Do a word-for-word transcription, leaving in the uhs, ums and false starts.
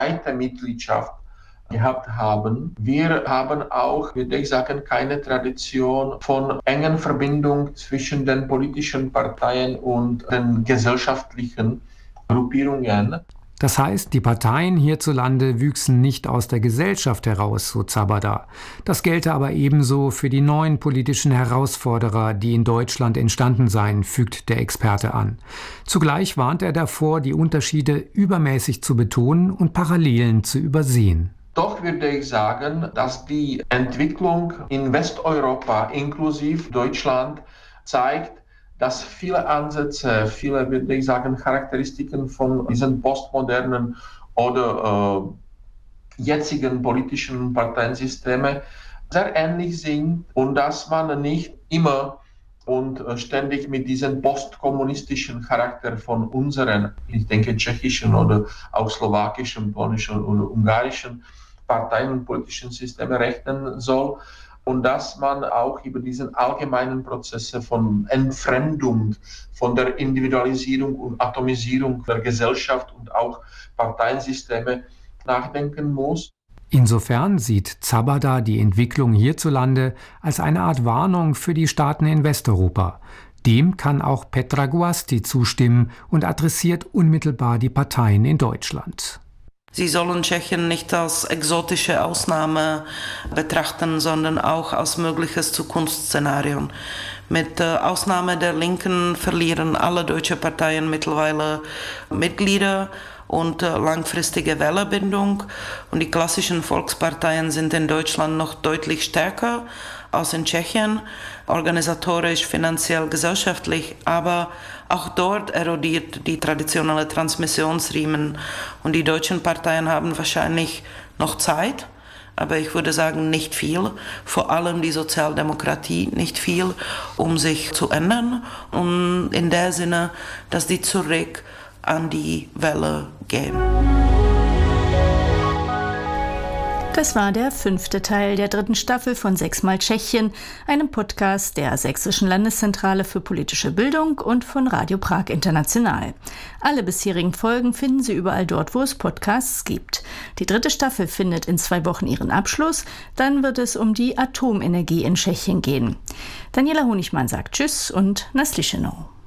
zweite Mitgliedschaft gehabt haben. Wir haben auch, würde ich sagen, keine Tradition von engen Verbindung zwischen den politischen Parteien und den gesellschaftlichen Gruppierungen. Das heißt, die Parteien hierzulande wüchsen nicht aus der Gesellschaft heraus, so Zabada. Das gelte aber ebenso für die neuen politischen Herausforderer, die in Deutschland entstanden seien, fügt der Experte an. Zugleich warnt er davor, die Unterschiede übermäßig zu betonen und Parallelen zu übersehen. Doch würde ich sagen, dass die Entwicklung in Westeuropa inklusive Deutschland zeigt, dass viele Ansätze, viele, würde ich sagen, Charakteristiken von diesen postmodernen oder äh, jetzigen politischen Parteiensystemen sehr ähnlich sind und dass man nicht immer und ständig mit diesem postkommunistischen Charakter von unseren, ich denke, tschechischen oder auch slowakischen, polnischen oder ungarischen Parteien und politischen Systemen rechnen soll. Und dass man auch über diesen allgemeinen Prozesse von Entfremdung, von der Individualisierung und Atomisierung der Gesellschaft und auch Parteiensysteme nachdenken muss. Insofern sieht Zabada die Entwicklung hierzulande als eine Art Warnung für die Staaten in Westeuropa. Dem kann auch Petra Guasti zustimmen und adressiert unmittelbar die Parteien in Deutschland. Sie sollen Tschechien nicht als exotische Ausnahme betrachten, sondern auch als mögliches Zukunftsszenario. Mit Ausnahme der Linken verlieren alle deutsche Parteien mittlerweile Mitglieder und langfristige Wählerbindung. Und die klassischen Volksparteien sind in Deutschland noch deutlich stärker als in Tschechien, organisatorisch, finanziell, gesellschaftlich, aber auch dort erodiert die traditionelle Transmissionsriemen und die deutschen Parteien haben wahrscheinlich noch Zeit, aber ich würde sagen nicht viel, vor allem die Sozialdemokratie nicht viel, um sich zu ändern und in der Sinne, dass die zurück an die Welle gehen. Das war der fünfte Teil der dritten Staffel von Sechsmal Tschechien, einem Podcast der Sächsischen Landeszentrale für politische Bildung und von Radio Prag International. Alle bisherigen Folgen finden Sie überall dort, wo es Podcasts gibt. Die dritte Staffel findet in zwei Wochen ihren Abschluss. Dann wird es um die Atomenergie in Tschechien gehen. Daniela Honigmann sagt Tschüss und na slyšenou.